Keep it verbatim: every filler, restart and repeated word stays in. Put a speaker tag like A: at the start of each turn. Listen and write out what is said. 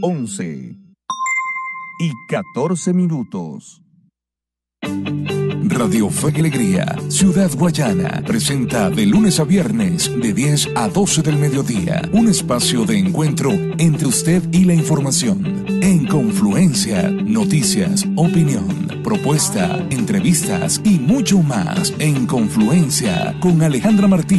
A: once y catorce minutos. Radio Fe y Alegría, Ciudad Guayana, presenta de lunes a viernes de diez a doce del mediodía, un espacio de encuentro entre usted y la información. En Confluencia, noticias, opinión, propuesta, entrevistas y mucho más. En Confluencia, con Alejandra Martínez.